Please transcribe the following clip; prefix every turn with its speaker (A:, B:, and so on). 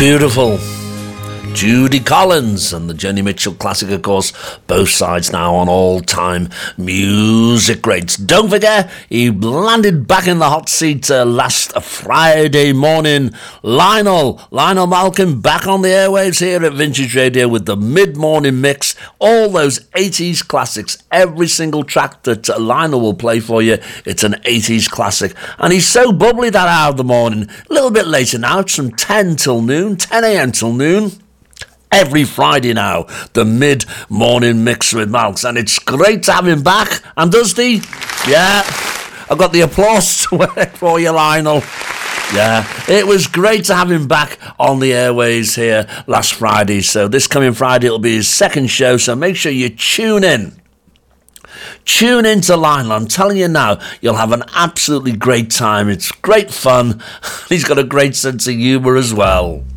A: Beautiful. Judy Collins and the Joni Mitchell classic, of course, both sides now on all-time music greats. Don't forget, he landed back in the hot seat last Friday morning. Lionel Malcolm back on the airwaves here at Vintage Radio with the mid-morning mix. All those 80s classics, every single track that Lionel will play for you, it's an 80s classic. And he's so bubbly that hour of the morning. A little bit later now, it's from 10 a.m. till noon. Every Friday now, the mid-morning mix with Malks, and it's great to have him back. And does he? Yeah, I've got the applause for you, Lionel. Yeah, it was great to have him back on the airways here last Friday. So this coming Friday, it'll be his second show, so make sure you tune in. Tune in to Lionel. I'm telling you now, you'll have an absolutely great time. It's great fun. He's got a great sense of humour as well.